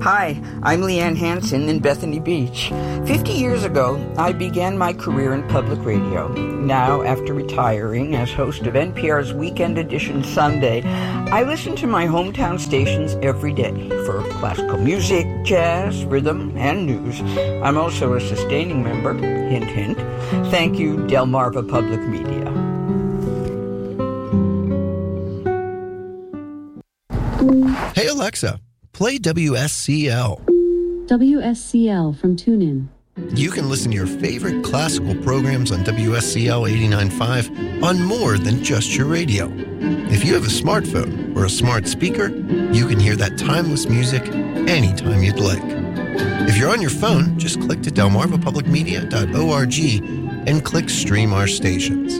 Hi, I'm Leanne Hansen in Bethany Beach. 50 years ago, I began my career in public radio. Now, after retiring as host of NPR's Weekend Edition Sunday, I listen to my hometown stations every day for classical music, jazz, rhythm, and news. I'm also a sustaining member, hint, hint. Thank you, Delmarva Public Media. Hey Alexa, play WSCL. WSCL from TuneIn. You can listen to your favorite classical programs on WSCL 89.5 on more than just your radio. If you have a smartphone or a smart speaker, you can hear that timeless music anytime you'd like. If you're on your phone, just click to delmarvapublicmedia.org and click Stream Our Stations.